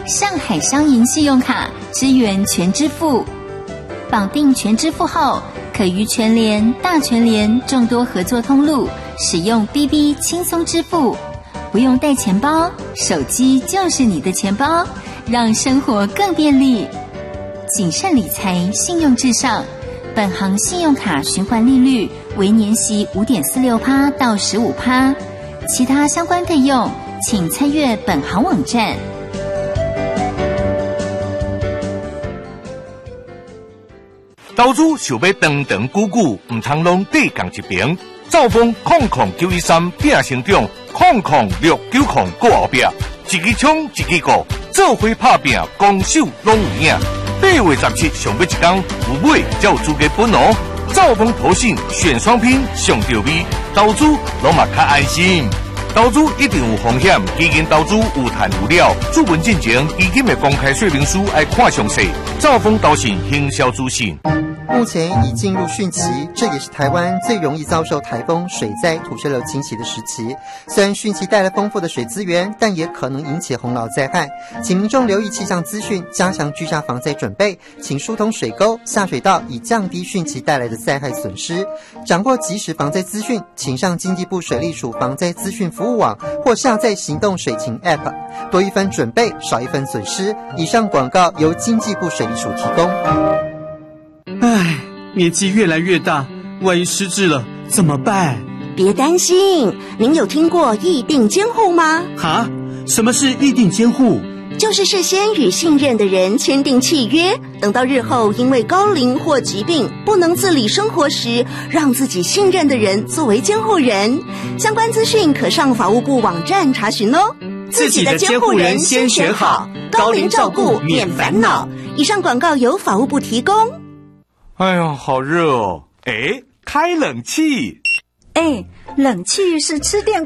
上海商银信用卡支援全支付，绑定全支付后，可于全联、大全联众多合作通路使用 BB 轻松支付，不用带钱包，手机就是你的钱包，让生活更便利。谨慎理财，信用至上。本行信用卡循环利率为年息 5.46% 到 15%， 其他相关费用请参阅本行网站。 投资想要长长久久，唔通拢地讲一边。兆丰00913变成长，00690过后壁，一支枪一支鼓，做伙拍拼，攻守拢有影。8月17上尾一天，有买才有资格分哦。兆丰投信选双拼上到位，投资拢嘛较安心。投资一定有风险，基金投资有赚有了。注文进前，基金的公开说明书要看详细。兆丰投信行销资讯。 目前已进入汛期，这也是台湾最容易遭受台风、水灾、土石流侵袭的时期。虽然汛期带来丰富的水资源，但也可能引起洪涝灾害，请民众留意气象资讯，加强居家防灾准备，请疏通水沟、下水道，以降低汛期带来的灾害损失。掌握即时防灾资讯，请上经济部水利署防灾资讯服务网或下载行动水情 App， 多一分准备，少一分损失。以上广告由经济部水利署提供。 唉，年纪越来越大，万一失智了怎么办？ 别担心，您有听过议定监护吗？ 哈？什么是议定监护？ 就是事先与信任的人签订契约，等到日后因为高龄或疾病不能自理生活时，让自己信任的人作为监护人。相关资讯可上法务部网站查询哦。 自己的监护人先选好，高龄照顾免烦恼。 以上广告由法务部提供。 哎呦，好热哦！哎，开冷气。 哎，冷气是吃电